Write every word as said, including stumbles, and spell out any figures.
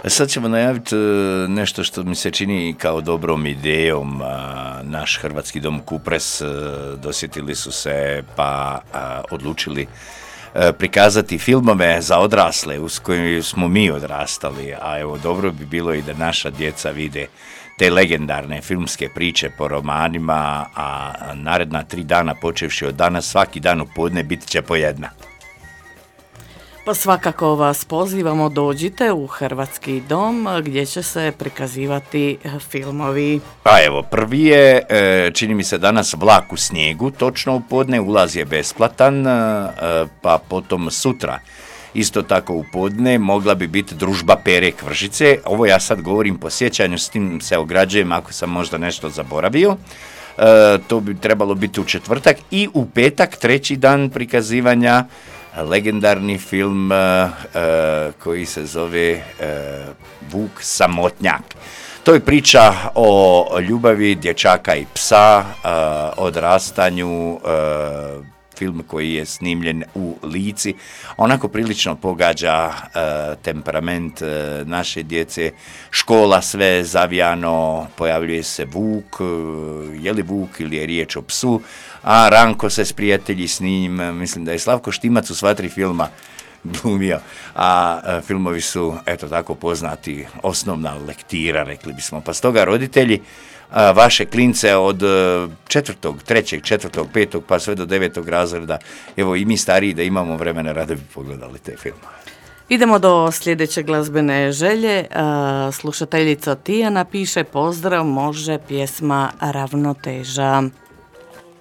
Sad ćemo najaviti nešto što mi se čini kao dobrom idejom. Naš Hrvatski dom Kupres dosjetili su se pa odlučili prikazati filmove za odrasle uz koje smo mi odrastali, a evo dobro bi bilo i da naša djeca vide te legendarne filmske priče po romanima, a naredna tri dana počevši od danas svaki dan u podne bit će po jedna. Pa svakako vas pozivamo, dođite u Hrvatski dom gdje će se prikazivati filmovi. Pa evo, prvi je, čini mi se danas Vlak u snijegu, točno u podne, ulaz je besplatan, pa potom sutra isto tako u podne mogla bi biti družba Pere Kvržice. Ovo ja sad govorim po sjećanju, s tim se ograđujem ako sam možda nešto zaboravio. E, to bi trebalo biti u četvrtak i u petak, treći dan prikazivanja, legendarni film uh, uh, koji se zove uh, Vuk Samotnjak. To je priča o ljubavi dječaka i psa, uh, odrastanju, uh, film koji je snimljen u Lici. Onako prilično pogađa uh, temperament uh, naše djece. Škola sve zavijano, pojavljuje se Vuk, uh, je li Vuk ili je riječ o psu, a Ranko se s prijatelji s njim, mislim da je Slavko Štimac u sva tri filma glumio, a, a filmovi su, eto tako poznati, osnovna lektira, rekli bismo. Pa stoga roditelji, a, vaše klince od četvrtog, trećeg, četvrtog, petog, pa sve do devetog razreda, evo i mi stariji da imamo vremena, rado bi pogledali te filmove. Idemo do sljedeće glazbene želje. Slušateljica Tijana piše: pozdrav, može pjesma Ravnoteža.